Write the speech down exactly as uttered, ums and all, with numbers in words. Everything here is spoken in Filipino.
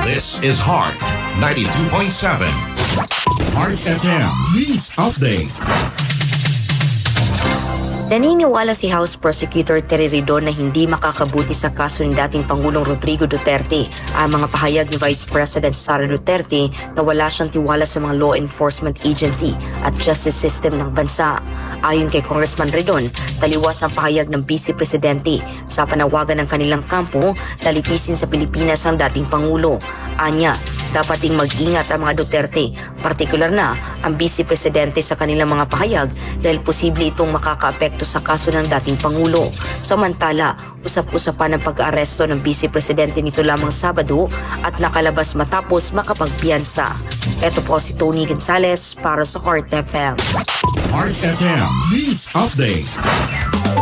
This is Heart ninety-two point seven. Heart F M News Update. Naniniwala si House Prosecutor Terry Ridon na hindi makakabuti sa kaso ni dating Pangulong Rodrigo Duterte ang mga pahayag ni Vice President Sara Duterte na wala siyang tiwala sa mga law enforcement agency at justice system ng bansa. Ayon kay Congressman Ridon, taliwas ang pahayag ng Vice Presidente sa panawagan ng kanilang kampo na litisin sa Pilipinas ang dating Pangulo. Anya, dapat ding mag-ingat ang mga Duterte, partikular na ang Vice Presidente sa kanilang mga pahayag dahil posible itong makakaapekto sa kaso ng dating Pangulo. Samantala, usap-usapan ang pag-aaresto ng Vice Presidente nito lamang Sabado at nakalabas matapos makapagpiyansa. Ito po si Tony Gonzales para sa Heart F M. Heart F M News Update.